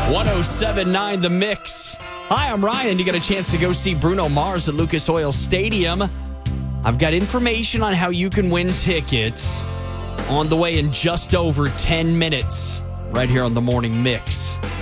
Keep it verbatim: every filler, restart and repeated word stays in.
one oh seven point nine The Mix. Hi, I'm Ryan. You got a chance to go see Bruno Mars at Lucas Oil Stadium. I've got information on how you can win tickets on the way in just over ten minutes right here on the Morning Mix.